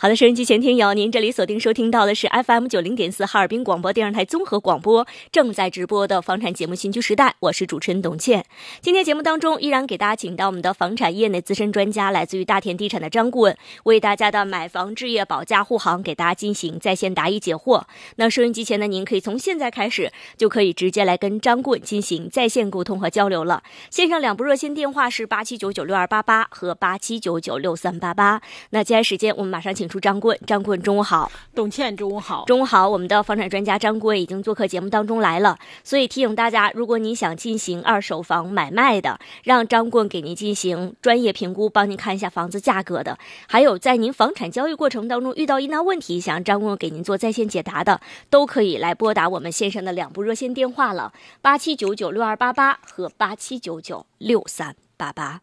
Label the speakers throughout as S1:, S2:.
S1: 好的，收音机前听友，您这里锁定收听到的是 FM90.4 哈尔滨广播电视台综合广播正在直播的房产节目《新居时代》，我是主持人董倩。今天节目当中依然给大家请到我们的房产业内资深专家，来自于大田地产的张顾问，为大家的买房置业保驾护航给大家进行在线答疑解惑。那收音机前的您可以从现在开始就可以直接来跟张顾问进行在线沟通和交流了。线上两部热线电话是87996288和87996388。那接下来时间我们马上请出张顾问。张顾问中午好。
S2: 董倩中午好。
S1: 中午好，我们的房产专家张顾问已经做客节目当中来了，所以提醒大家，如果你想进行二手房买卖的，让张顾问给您进行专业评估，帮您看一下房子价格的，还有在您房产交易过程当中遇到疑难问题，想让张顾问给您做在线解答的，都可以来拨打我们线上的两部热线电话了，87996288和87996388。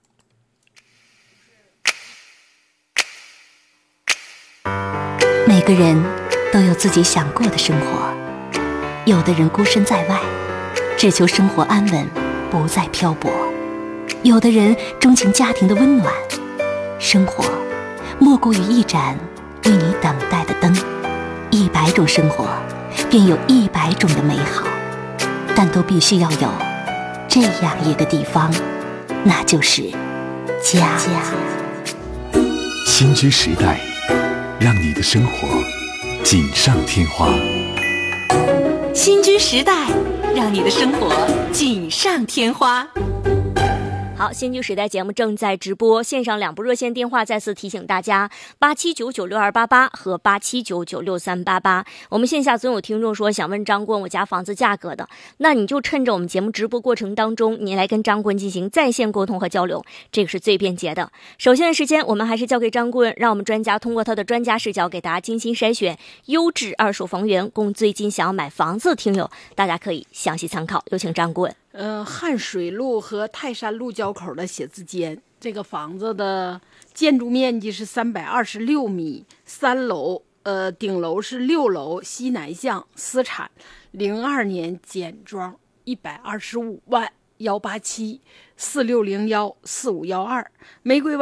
S3: 每个人都有自己想过的生活，有的人孤身在外，只求生活安稳，不再漂泊；有的人钟情家庭的温暖。生活莫过于一盏为你等待的灯，100种生活，便有100种的美好，但都必须要有这样一个地方，那就是家。
S4: 新居时代，让你的生活锦上添花。
S3: 新居时代，让你的生活锦上添花。
S1: 好，新居时代节目正在直播，线上两部热线电话再次提醒大家，87996288和87996388。我们线下总有听众说想问张顾问我家房子价格的，那你就趁着我们节目直播过程当中，你来跟张顾问进行在线沟通和交流，这个是最便捷的。首先的时间我们还是交给张顾问，让我们专家通过他的专家视角给大家精心筛选优质二手房源，供最近想要买房子的听友大家可以详细参考。有请张顾问。
S2: 汉水路和泰山路交口的写字间，这个房子的建筑面积是326米，3楼，顶楼是6楼，西南向，私产，02年简装，125万，18746014512，玫瑰湾